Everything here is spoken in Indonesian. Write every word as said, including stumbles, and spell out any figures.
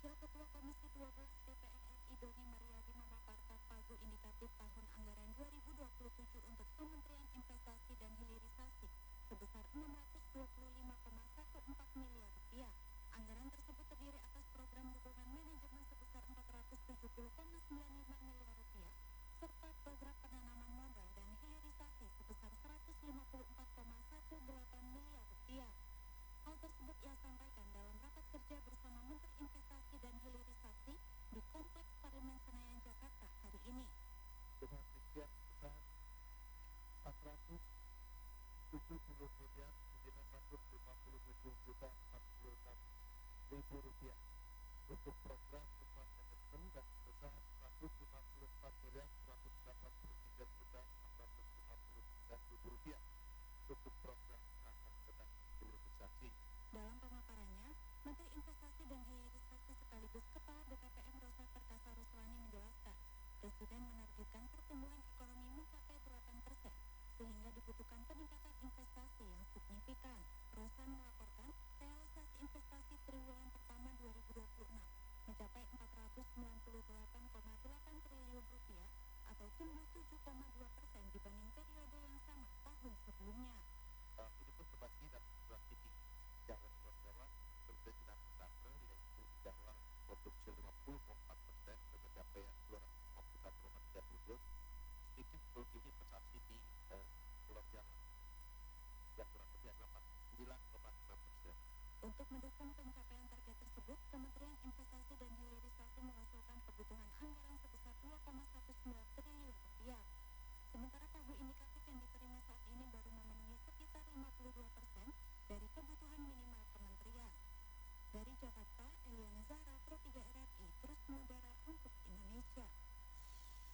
Wakil Ketua Komisi dua belas D P R R I Doni Mariadi memaparkan pagu indikatif tahun anggaran dua ribu dua puluh tujuh untuk Kementerian Investasi dan Hilirisasi sebesar enam ratus dua puluh lima koma empat belas miliar rupiah. Anggaran tersebut terdiri atas program dukungan manajemen sebesar empat ratus tujuh puluh koma sembilan lima miliar rupiah serta program penanaman modal dan hilirisasi sebesar seratus lima puluh empat koma delapan belas miliar rupiah. Hal tersebut ia sampaikan dalam rapat kerja bersama Menteri Investasi dan Hilirisasi di Kompleks Parlemen Senayan, Jakarta hari ini. Dengan rincian sebesar empat ratus tujuh puluh miliar sembilan ratus lima puluh tujuh juta empat puluh enam ribu rupiah untuk program dukungan manajemen dan sebesar seratus lima puluh empat miliar seratus delapan puluh tiga juta enam ratus lima puluh sembilan ribu rupiah untuk program penanaman modal hilirisasi. Dalam pemaparannya, Menteri Investasi dan Hilirisasi sekaligus Kepala B K P M Rosa Perkasa Ruswani menjelaskan, Presiden menargetkan pertumbuhan ekonomi mencapai delapan persen, sehingga dibutuhkan peningkatan investasi yang signifikan. Rosa melaporkan realisasi investasi triwulan pertama dua ribu dua puluh enam mencapai empat ratus sembilan puluh delapan koma delapan triliun rupiah atau tumbuh tujuh koma dua persen dibanding periode yang sama tahun sebelumnya. Uh, ini pun terbagi dalam dua titik. Jawa dan luar Jawa berbeda dengan pesantren, yaitu di Jawa produksi lima puluh koma empat persen dengan capaian dua ratus lima puluh satu koma tiga triliun. Sedikit lebih investasi di uh, Pulau Jawa yang kurang lebih adalah empat puluh sembilan koma lima persen. Untuk mendukung pencapaian target tersebut, Kementerian Investasi dan Hilirisasi